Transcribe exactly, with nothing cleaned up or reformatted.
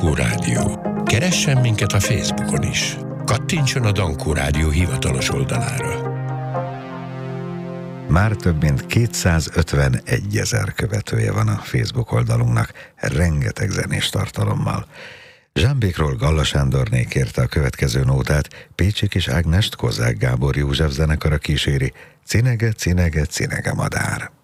Dankó Rádió. Keressen minket a Facebookon is. Kattintson a Dankó Rádió hivatalos oldalára. Már több mint kétszázötvenegy ezer követője van a Facebook oldalunknak, rengeteg zenés tartalommal. Zsámbékról Galla Sándorné kérte a következő nótát, Pécsi Kis Ágnest Kozák Gábor József zenekara kíséri, Cinege, cinege, cinege madár.